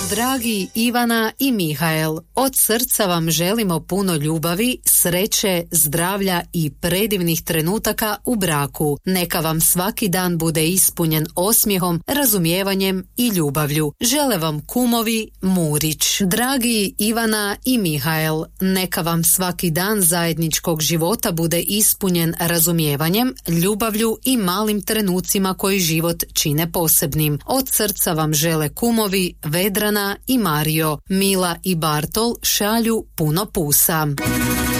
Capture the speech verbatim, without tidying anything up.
Dragi Ivana i Mihael, od srca vam želimo puno ljubavi, sreće, zdravlja i predivnih trenutaka u braku. Neka vam svaki dan bude ispunjen osmijehom, razumijevanjem i ljubavlju. Žele vam kumovi Murić. Dragi Ivana i Mihael, neka vam svaki dan zajedničkog života bude ispunjen razumijevanjem, ljubavlju i malim trenucima koji život čine posebnim. Od srca vam žele kumovi Vedrana i Mario. Mila i Bartol šalju puno pusa.